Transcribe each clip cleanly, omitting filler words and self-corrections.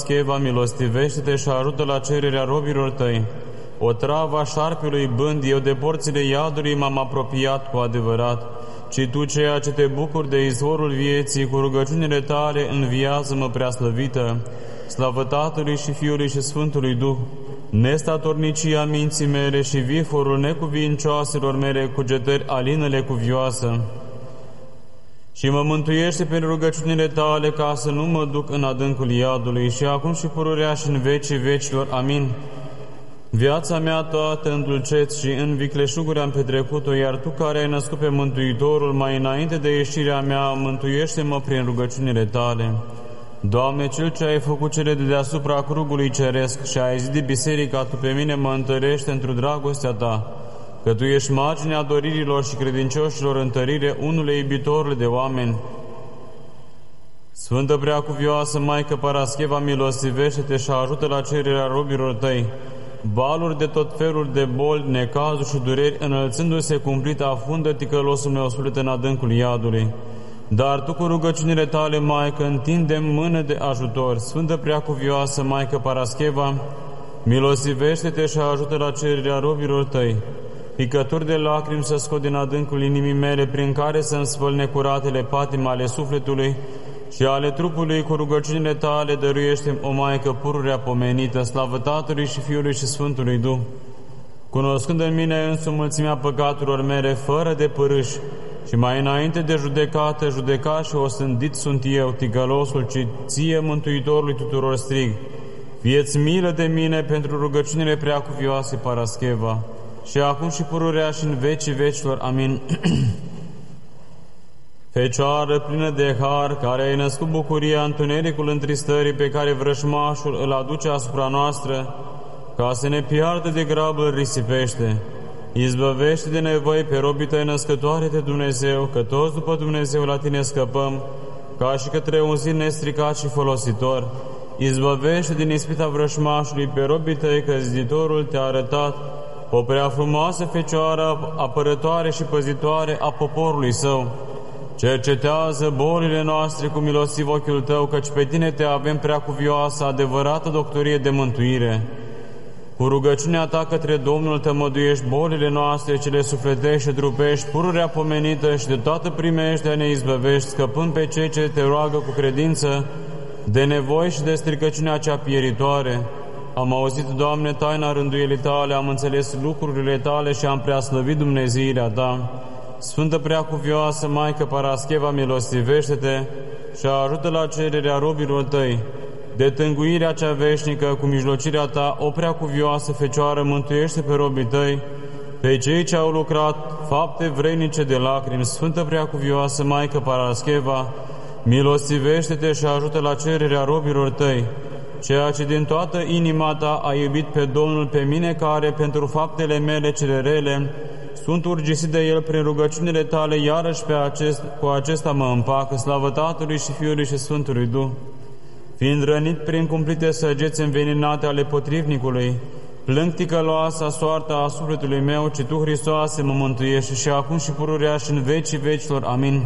Parascheva, milostivește-te și ajută la cererea robilor tăi. O travă a șarpiului bând, eu de porțile iadului m-am apropiat cu adevărat, ci Tu, ceea ce te bucuri de izvorul vieții, cu rugăciunile Tale înviază-mă preaslăvită. Slavă Tatălui și Fiului și Sfântului Duh, nestatornicia minții mele și viforul necuvincioaselor mele cugetări alină-le cuvioasă. Și mă mântuiește prin rugăciunile Tale, ca să nu mă duc în adâncul iadului, și acum și pururea și în vecii vecilor. Amin. Viața mea toată în dulceți și în vicleșuguri am petrecut-o, iar Tu, care ai născut pe Mântuitorul mai înainte de ieșirea mea, mântuiește-mă prin rugăciunile Tale. Doamne, Cel ce ai făcut cele de deasupra crugului ceresc și ai zidit biserica, Tu pe mine mă întărește într-o dragostea Ta, că Tu ești marginea doririlor și credincioșilor întărire, unule iubitorule de oameni. Sfântă Preacuvioasă Maică Parascheva, milostivește-te și ajută la cererea robilor Tăi. Valuri de tot felul de boli, necazuri și dureri, înălțându-se cumplit, afundă ticălosul meu suflet în adâncul iadului. Dar Tu, cu rugăciunile Tale, Maică, întinde-mi mână de ajutor. Sfântă Preacuvioasă Maică Parascheva, milostivește-te și ajută la cererea robilor Tăi. Picături de lacrimi să scot din adâncul inimii mele, prin care să-mi spăl necuratele patimi ale sufletului și ale trupului. Cu rugăciunile Tale dăruiește-mi, o Maică pururea pomenită. Slavă Tatălui și Fiului și Sfântului Duh. Cunoscând în mine însumi mulțimea păcaturilor mele, fără de părâș, și mai înainte de judecată, judecat și osândit sunt eu, ticălosul, ci Ție, Mântuitorului tuturor, strig: fie-ți milă de mine pentru rugăciunile Preacuvioase Parascheva, și acum și pururea și în vecii vecilor. Amin. Fecioară plină de har, care ai născut bucuria, întunericul întristării pe care vrășmașul îl aduce asupra noastră, ca să ne piardă de grabă, îl risipește. Izbăvește de nevoi pe robii Tăi născătoare de Dumnezeu, că toți după Dumnezeu la Tine scăpăm, ca și către un zi nestricat și folositor. Izbăvește din ispita vrășmașului pe robii Tăi, că ziditorul Te-a arătat o prea frumoasă Fecioară, apărătoare și păzitoare a poporului Său. Cercetează bolile noastre cu milostiv ochiul Tău, căci pe Tine Te avem, Preacuvioasă, adevărată doctorie de mântuire. Cu rugăciunea Ta către Domnul tămăduiești bolile noastre, cele sufletești și trupești, pururea pomenită, și de toată primejdea ne izbăvești, scăpând pe cei ce Te roagă cu credință de nevoi și de stricăciunea cea pieritoare. Am auzit, Doamne, taina rânduielii Tale, am înțeles lucrurile Tale și am preaslăvit dumnezeirea Ta. Sfântă Preacuvioasă Maică Parascheva, milostivește-te și ajută la cererea robilor Tăi. De tânguirea cea veșnică, cu mijlocirea Ta, o Preacuvioasă Fecioară, mântuiește pe robii Tăi, pe cei ce au lucrat fapte vrednice de lacrimi. Sfântă Preacuvioasă Maică Parascheva, milostivește-te și ajută la cererea robilor Tăi. Ceea ce din toată inima Ta ai iubit pe Domnul, pe mine, care pentru faptele mele cele rele sunt urgisit de El, prin rugăciunile Tale, iarăși cu acesta mă împacă. Slavă Tatălui și Fiului și Sfântului Duh. Fiind rănit prin cumplite săgeți înveninate ale potrivnicului, plâng ticăloasa soarta a sufletului meu, ci Tu, Hristoase, mă mântuiești și acum și pururea și în vecii vecilor. Amin.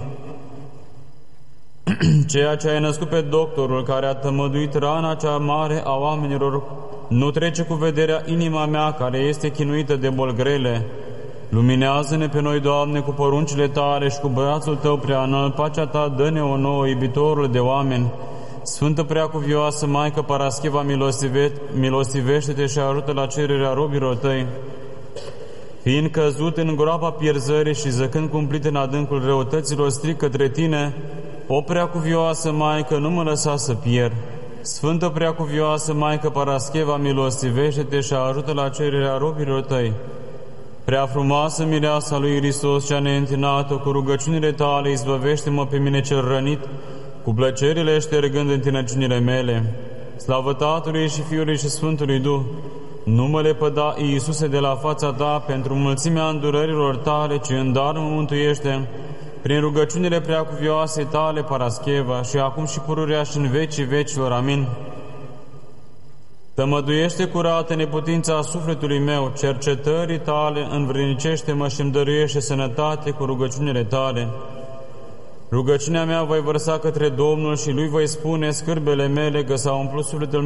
Ceea ce ai născut pe doctorul care a tămăduit rana cea mare a oamenilor, nu trece cu vederea inima mea, care este chinuită de boli grele. Luminează-ne pe noi, Doamne, cu poruncile Tale și cu brațul Tău prea înalt. Pacea Ta dă-ne o nouă, iubitorul de oameni. Sfântă Preacuvioasă Maică Parascheva, milostivește-te și ajută la cererea robilor Tăi. Fiind căzut în groapa pierzării și zăcând cumplit în adâncul răutăților, strig către Tine: o Preacuvioasă Maică, nu mă lăsa să pierd. Sfântă Preacuvioasă Maică Parascheva, milostivește-te și ajută la cererea robilor Tăi. Prea frumoasă mireasa lui Hristos, cea neîntinată, cu rugăciunile Tale izbăvește-mă pe mine cel rănit, cu plăcerile ștergând întinăciunile mele. Slavă Tatălui și Fiului și Sfântului Duh. Nu mă lepăda, Iisuse, de la fața Ta, pentru mulțimea îndurărilor Tale, ci în dar mă mântuiește, prin rugăciunile Preacuvioasei Tale, Parascheva, și acum și pururea și în vecii vecilor. Amin. Tămăduiește curată neputința sufletului meu, cercetării Tale învrednicește-mă și îmi dăruiește sănătate cu rugăciunile Tale. Rugăciunea mea voi vărsa către Domnul și Lui voi spune scârbele mele, că s-a umplut sufletul